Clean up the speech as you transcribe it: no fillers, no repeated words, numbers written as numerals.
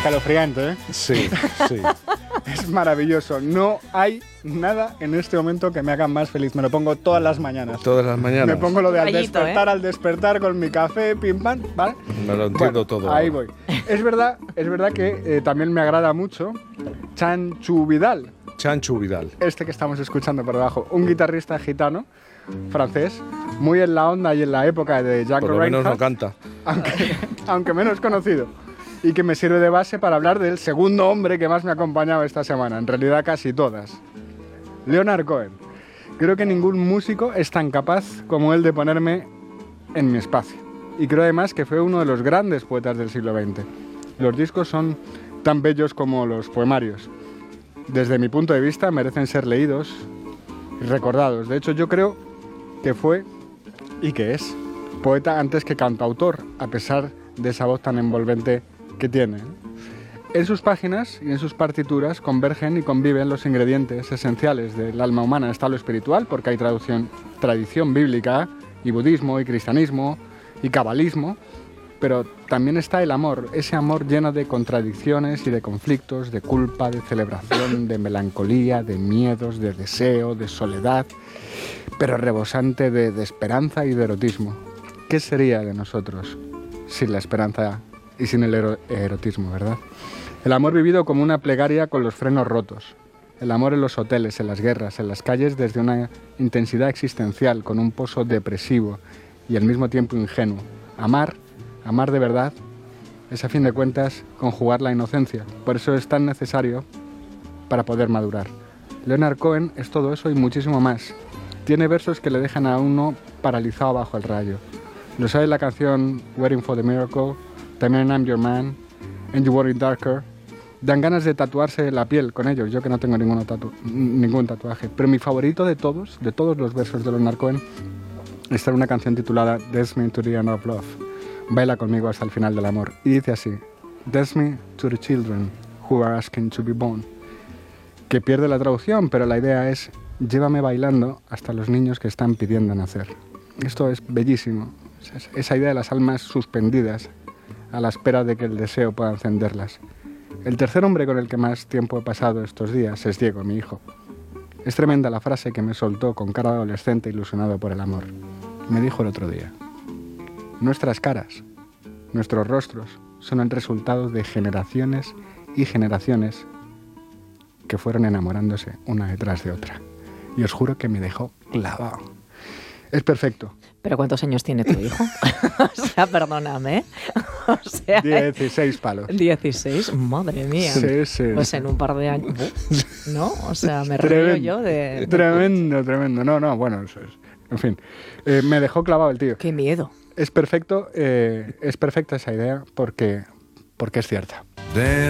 Escalofriante, ¿eh? Sí, sí. Es maravilloso. No hay nada en este momento que me haga más feliz. Me lo pongo todas las mañanas. Todas las mañanas. Me pongo lo de Gallito, al despertar con mi café, pim pam, ¿vale? Me lo entiendo Bueno, todo. Ahí ahora. voy. Es verdad que también me agrada mucho Chanchu Vidal, Chanchu Vidal. este que estamos escuchando por debajo. Un guitarrista gitano, francés, muy en la onda y en la época de Django Por lo menos no Reinhardt, canta. aunque menos conocido. Y que me sirve de base para hablar del segundo hombre que más me ha acompañado esta semana, en realidad casi todas. Leonard Cohen. Creo que ningún músico es tan capaz como él de ponerme en mi espacio. Y creo además que fue uno de los grandes poetas del siglo XX. Los discos son tan bellos como los poemarios. Desde mi punto de vista merecen ser leídos y recordados. De hecho, yo creo que fue, y que es, poeta antes que cantautor, a pesar de esa voz tan envolvente que tiene. En sus páginas y en sus partituras convergen y conviven los ingredientes esenciales del alma humana. Está lo espiritual, porque hay tradición bíblica, y budismo, y cristianismo, y cabalismo, pero también está el amor, ese amor lleno de contradicciones y de conflictos, de culpa, de celebración, de melancolía, de miedos, de deseo, de soledad, pero rebosante de esperanza y de erotismo. ¿Qué sería de nosotros sin la esperanza y sin el erotismo, verdad? El amor vivido como una plegaria con los frenos rotos. El amor en los hoteles, en las guerras, en las calles, desde una intensidad existencial, con un pozo depresivo y al mismo tiempo ingenuo. Amar de verdad, es a fin de cuentas conjugar la inocencia. Por eso es tan necesario para poder madurar. Leonard Cohen es todo eso y muchísimo más. Tiene versos que le dejan a uno paralizado bajo el rayo. Lo sabe la canción Waiting for the Miracle, también I'm Your Man, And You Want It Darker. Dan ganas de tatuarse la piel con ellos, yo que no tengo ningún tatuaje. Pero mi favorito de todos los versos de Leonard Cohen, está en una canción titulada Dance Me to the End of Love. Baila conmigo hasta el final del amor. Y dice así: Dance me to the children who are asking to be born. Que pierde la traducción, pero la idea es: llévame bailando hasta los niños que están pidiendo nacer. Esto es bellísimo. Esa idea de las almas suspendidas a la espera de que el deseo pueda encenderlas. El tercer hombre con el que más tiempo he pasado estos días es Diego, mi hijo. Es tremenda la frase que me soltó con cara de adolescente ilusionado por el amor. Me dijo el otro día: nuestras caras, nuestros rostros, son el resultado de generaciones y generaciones que fueron enamorándose una detrás de otra. Y os juro que me dejó clavado. Es perfecto. ¿Pero cuántos años tiene tu hijo? O sea, perdóname, ¿eh? O sea, 16 palos. 16, madre mía. Sí, sí. Pues en un par de años, ¿no? O sea, me río yo de... Tremendo. No, bueno, eso es. En fin, me dejó clavado el tío. ¡Qué miedo! Es perfecta esa idea porque es cierta.